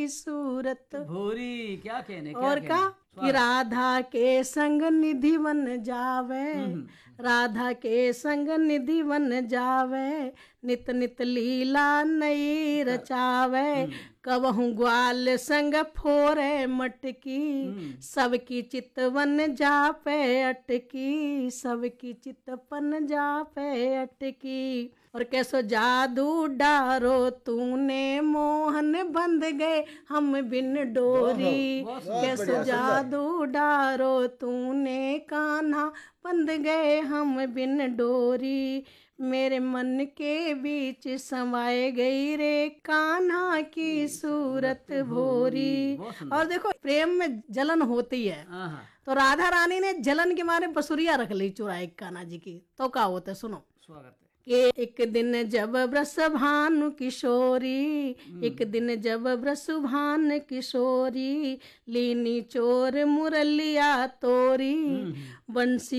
सूरत भोरी क्या कहने, क्या और कहने? का कि राधा के संग निधि बन जावे, राधा के संग निधि बन जावे, नित नित लीला नई रचावे, कबहू ग्वाल संग फोरे मटकी, सबकी चितवन जापे अटकी, सबकी चितवन जापे अटकी। और कैसो जादू डारो तूने मोहन बंध गए हम बिन डोरी, कैसो जादू डारो तूने कान्हा बंध गए हम बिन डोरी, मेरे मन के बीच समाए गई रे कान्हा की सूरत भोरी। और देखो प्रेम में जलन होती है, तो राधा रानी ने जलन के मारे बसुरिया रख ली चुराई कान्हा जी की, तो क्या होता है सुनो। स्वागत है। कि एक दिन जब वृष भानु किशोरी, एक दिन जब वृष भानु किशोरी, लीनी चोर मुरलिया तोरी, बंसी